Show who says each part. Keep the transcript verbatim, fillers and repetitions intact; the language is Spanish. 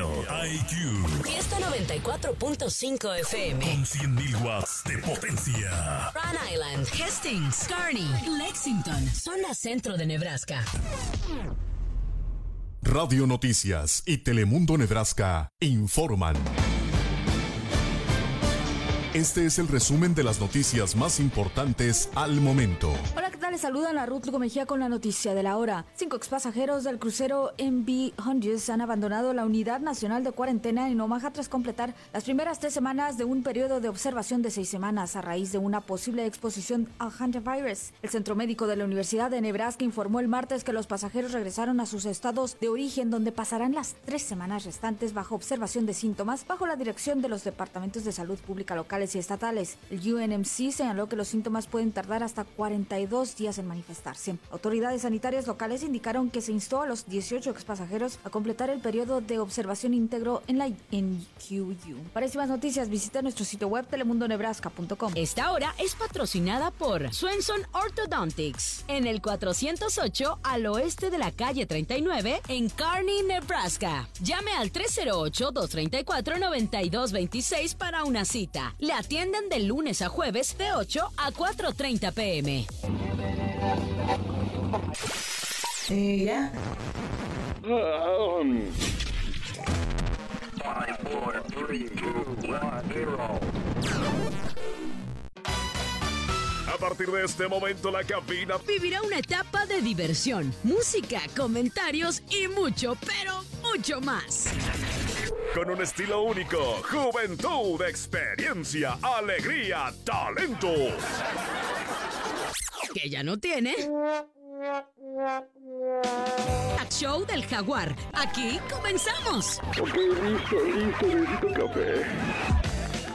Speaker 1: I Q.
Speaker 2: Fiesta noventa y cuatro punto cinco F M.
Speaker 1: Con cien mil watts de potencia.
Speaker 2: Rhode Island, Hastings, Kearney, Lexington, zona centro de Nebraska.
Speaker 3: Radio Noticias y Telemundo Nebraska informan. Este es el resumen de las noticias más importantes al momento.
Speaker 4: Hola, ¿qué tal? Les saludan a Ruth Lugo Mejía con la noticia de la hora. Cinco expasajeros del crucero M V Hunges han abandonado la Unidad Nacional de Cuarentena en Omaha tras completar las primeras tres semanas de un periodo de observación de seis semanas a raíz de una posible exposición al hantavirus. El Centro Médico de la Universidad de Nebraska informó el martes que los pasajeros regresaron a sus estados de origen, donde pasarán las tres semanas restantes bajo observación de síntomas bajo la dirección de los departamentos de salud pública locales y estatales. El U N M C señaló que los síntomas pueden tardar hasta cuarenta y dos días en manifestarse. Autoridades sanitarias locales indicaron que se instó a los dieciocho expasajeros a completar el periodo de observación íntegro en la N Q U. Para más noticias, visita nuestro sitio web telemundo nebraska punto com.
Speaker 2: Esta hora es patrocinada por Swenson Orthodontics, en el cuatrocientos ocho al oeste de la calle treinta y nueve en Kearney, Nebraska. Llame al tres cero ocho, dos tres cuatro, nueve dos dos seis para una cita. Le atienden de lunes a jueves de ocho a cuatro treinta pm.
Speaker 5: Eh, ya.
Speaker 1: Um. Five, four, three, two, one, zero. A partir de este momento, la cabina
Speaker 2: vivirá una etapa de diversión, música, comentarios y mucho, pero mucho más.
Speaker 1: Con un estilo único, juventud, experiencia, alegría, talento.
Speaker 2: ¿Que ya no tiene? Show del Jaguar. Aquí comenzamos.
Speaker 1: Ok, listo, listo, necesito café.